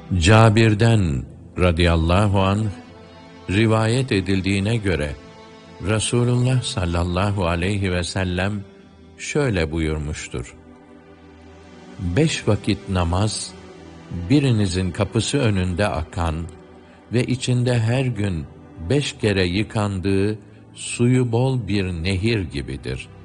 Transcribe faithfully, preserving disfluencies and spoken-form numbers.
Cabir'den radıyallahu anh rivayet edildiğine göre Resulullah sallallahu aleyhi ve sellem şöyle buyurmuştur: Beş vakit namaz, birinizin kapısı önünde akan ve içinde her gün beş kere yıkandığı suyu bol bir nehir gibidir.